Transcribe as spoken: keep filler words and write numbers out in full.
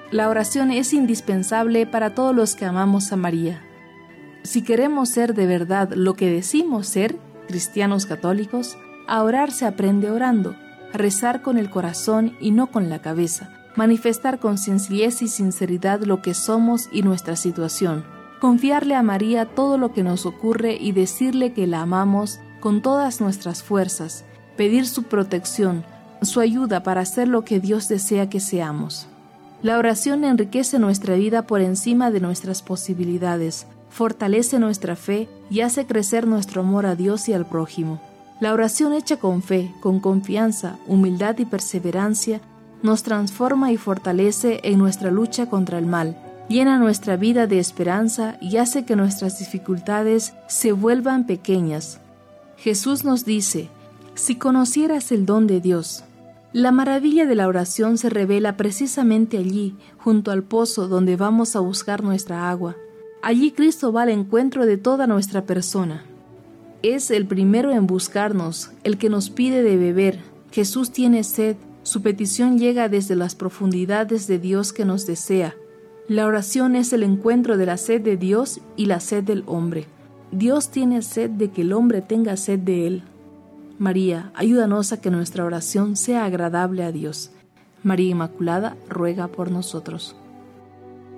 La oración es indispensable para todos los que amamos a María. Si queremos ser de verdad lo que decimos ser, cristianos católicos, a orar se aprende orando, a rezar con el corazón y no con la cabeza, manifestar con sencillez y sinceridad lo que somos y nuestra situación, confiarle a María todo lo que nos ocurre y decirle que la amamos con todas nuestras fuerzas, pedir su protección, su ayuda para hacer lo que Dios desea que seamos. La oración enriquece nuestra vida por encima de nuestras posibilidades, fortalece nuestra fe y hace crecer nuestro amor a Dios y al prójimo. La oración hecha con fe, con confianza, humildad y perseverancia nos transforma y fortalece en nuestra lucha contra el mal, llena nuestra vida de esperanza y hace que nuestras dificultades se vuelvan pequeñas. Jesús nos dice: si conocieras el don de Dios. La maravilla de la oración se revela precisamente allí, junto al pozo donde vamos a buscar nuestra agua. Allí Cristo va al encuentro de toda nuestra persona. Es el primero en buscarnos, el que nos pide de beber. Jesús tiene sed, su petición llega desde las profundidades de Dios que nos desea. La oración es el encuentro de la sed de Dios y la sed del hombre. Dios tiene sed de que el hombre tenga sed de Él. María, ayúdanos a que nuestra oración sea agradable a Dios. María Inmaculada, ruega por nosotros.